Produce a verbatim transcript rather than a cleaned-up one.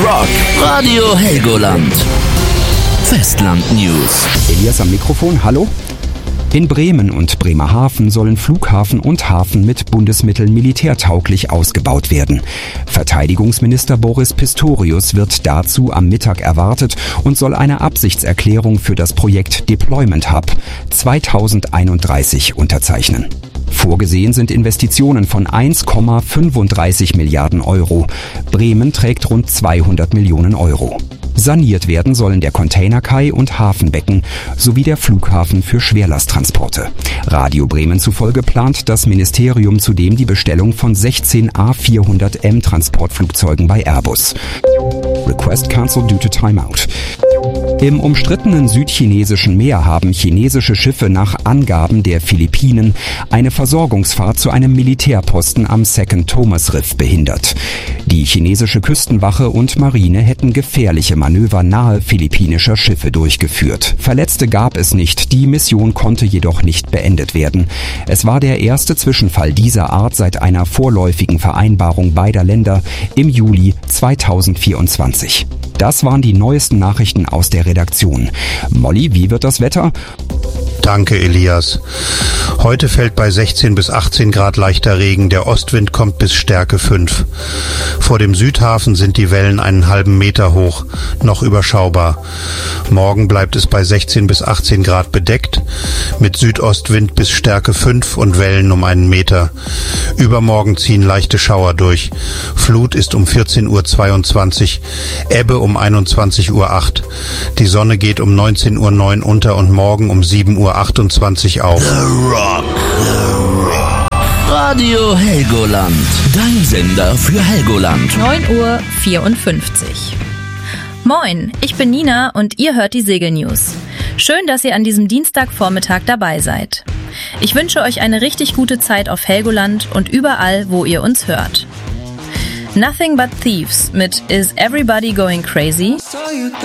Rock. Radio Helgoland. Festland News. Elias am Mikrofon, hallo. In Bremen und Bremerhaven sollen Flughafen und Hafen mit Bundesmitteln militärtauglich ausgebaut werden. Verteidigungsminister Boris Pistorius wird dazu am Mittag erwartet und soll eine Absichtserklärung für das Projekt Deployment Hub zweitausendeinunddreißig unterzeichnen. Vorgesehen sind Investitionen von eins Komma fünfunddreißig Milliarden Euro. Bremen trägt rund zweihundert Millionen Euro. Saniert werden sollen der Containerkai und Hafenbecken sowie der Flughafen für Schwerlasttransporte. Radio Bremen zufolge plant das Ministerium zudem die Bestellung von sechzehn A vierhundert M Transportflugzeugen bei Airbus. Request cancelled due to timeout. Im umstrittenen südchinesischen Meer haben chinesische Schiffe nach Angaben der Philippinen eine Versorgungsfahrt zu einem Militärposten am Second Thomas Riff behindert. Die chinesische Küstenwache und Marine hätten gefährliche Manöver nahe philippinischer Schiffe durchgeführt. Verletzte gab es nicht, die Mission konnte jedoch nicht beendet werden. Es war der erste Zwischenfall dieser Art seit einer vorläufigen Vereinbarung beider Länder im Juli zweitausendvierundzwanzig. Das waren die neuesten Nachrichten aus der Redaktion. Molly, wie wird das Wetter? Danke, Elias. Heute fällt bei sechzehn bis achtzehn Grad leichter Regen. Der Ostwind kommt bis Stärke fünf. Vor dem Südhafen sind die Wellen einen halben Meter hoch, noch überschaubar. Morgen bleibt es bei sechzehn bis achtzehn Grad bedeckt, mit Südostwind bis Stärke fünf und Wellen um einen Meter. Übermorgen ziehen leichte Schauer durch. Flut ist um vierzehn Uhr zweiundzwanzig, Ebbe um einundzwanzig Uhr acht. Die Sonne geht um neunzehn Uhr neun unter und morgen um sieben Uhr achtundzwanzig auf. The Rock. The Rock. Radio Helgoland. Dein Sender für Helgoland. neun Uhr vierundfünfzig. Moin, ich bin Nina und ihr hört die Segelnews. Schön, dass ihr an diesem Dienstagvormittag dabei seid. Ich wünsche euch eine richtig gute Zeit auf Helgoland und überall, wo ihr uns hört. Nothing But Thieves mit Is Everybody Going Crazy?